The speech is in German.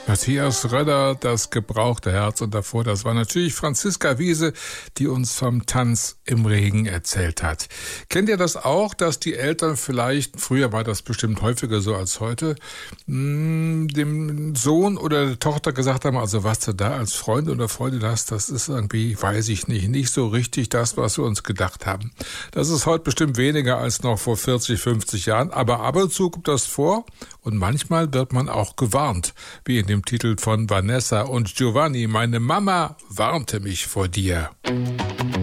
Matthias Röller, das gebrauchte Herz, und davor, das war natürlich Franziska Wiese, die uns vom Tanz im Regen erzählt hat. Kennt ihr das auch, dass die Eltern vielleicht, früher war das bestimmt häufiger so als heute, dem Sohn oder der Tochter gesagt haben, also was du da als Freund oder Freundin hast, das ist irgendwie, weiß ich nicht so richtig das, was wir uns gedacht haben. Das ist heute bestimmt weniger als noch vor 40, 50 Jahren, aber ab und zu kommt das vor und manchmal wird man auch gewarnt, wie in dem Titel von Vanessa und Giovanni, meine Mama warnte mich vor dir.